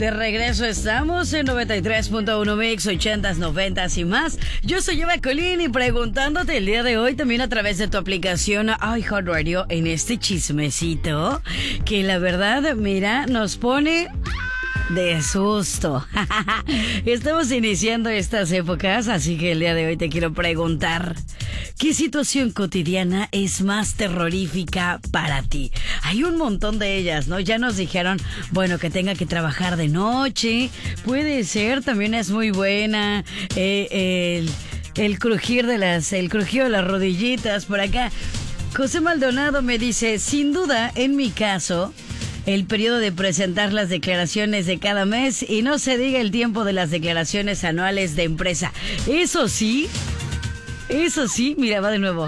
De regreso estamos en 93.1 Mix, 80s, 90s y más. Yo soy Eva Colín y preguntándote el día de hoy también a través de tu aplicación iHeartRadio en este chismecito que la verdad, mira, nos pone de susto. Estamos iniciando estas épocas, así que el día de hoy te quiero preguntar, ¿qué situación cotidiana es más terrorífica para ti? Hay un montón de ellas, ¿no? Ya nos dijeron, bueno, que tenga que trabajar de noche, puede ser, también es muy buena, el crujir de el crujido de las rodillitas por acá. José Maldonado me dice, sin duda, en mi caso, el periodo de presentar las declaraciones de cada mes y no se diga el tiempo de las declaraciones anuales de empresa. Eso sí, mira, va de nuevo.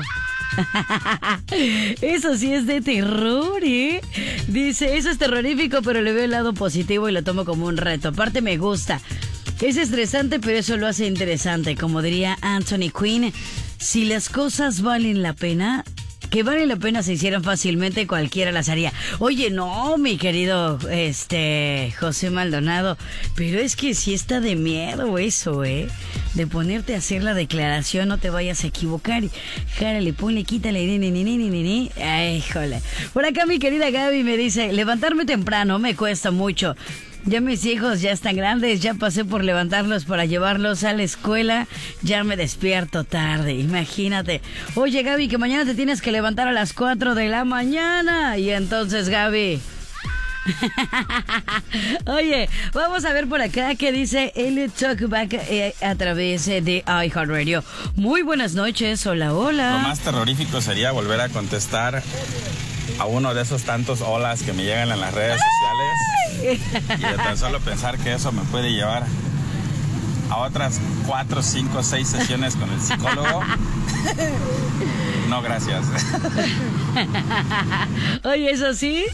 Eso sí es de terror, ¿eh? Dice, eso es terrorífico, pero le veo el lado positivo y lo tomo como un reto. Aparte me gusta. Es estresante, pero eso lo hace interesante. Como diría Anthony Quinn, si las cosas valen la pena, que vale la pena se hicieran fácilmente, cualquiera las haría. Oye, no, mi querido José Maldonado, pero es que sí está de miedo eso, ¿eh? De ponerte a hacer la declaración, no te vayas a equivocar. Járale, ponle, quítale, Ay, híjole. Por acá mi querida Gaby me dice, levantarme temprano me cuesta mucho. Ya mis hijos ya están grandes, ya pasé por levantarlos para llevarlos a la escuela, ya me despierto tarde, imagínate. Oye, Gaby, que mañana te tienes que levantar a las 4 de la mañana. Y entonces, Gaby... Oye, vamos a ver por acá qué dice el Talkback a través de iHeartRadio. Muy buenas noches, hola, hola. Lo más terrorífico sería volver a contestar a uno de esos tantos holas que me llegan en las redes sociales. Y de tan solo pensar que eso me puede llevar a otras 4, 5, 6 sesiones con el psicólogo. No, gracias. Oye, ¿eso sí?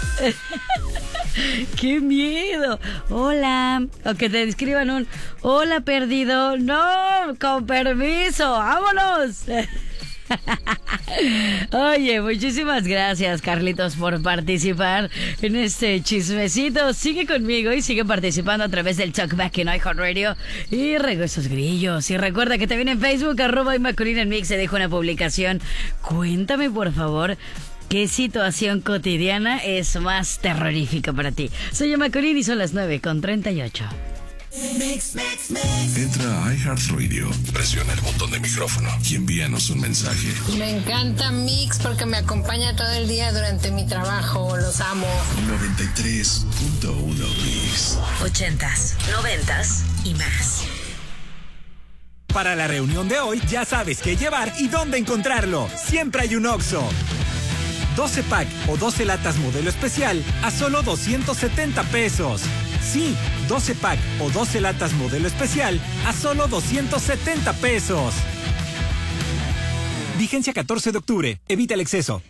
¡Qué miedo! Hola. O que te escriban un hola perdido. No, con permiso, vámonos. Oye, muchísimas gracias, Carlitos, por participar en este chismecito. Sigue conmigo y sigue participando a través del Talkback en iHeartRadio. Y rego esos grillos. Y recuerda que también en Facebook, @Imaculina se deja una publicación. Cuéntame, por favor, ¿qué situación cotidiana es más terrorífica para ti? Soy Macolín y son las 9:38. Entra a iHeartRadio, presiona el botón de micrófono y envíanos un mensaje. Me encanta Mix porque me acompaña todo el día durante mi trabajo. Los amo. 93.1 Mix. 80s, 90s y más. Para la reunión de hoy ya sabes qué llevar y dónde encontrarlo. Siempre hay un Oxxo. 12 pack o 12 latas modelo especial a solo 270 pesos. Sí, 12 pack o 12 latas modelo especial a solo 270 pesos. Vigencia 14 de octubre. Evita el exceso.